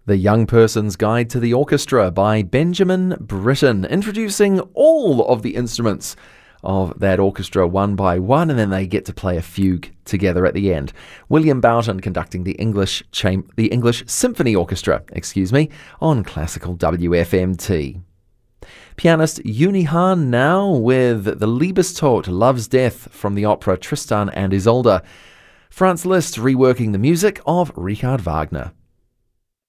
The Young Person's Guide to the Orchestra by Benjamin Britten, introducing all of the instruments of that orchestra one by one, and then they get to play a fugue together at the end. William Boughton conducting the English Symphony Orchestra, on classical WFMT. Pianist Uni Hahn now with the Liebestod, Love's Death, from the opera Tristan and Isolde. Franz Liszt reworking the music of Richard Wagner.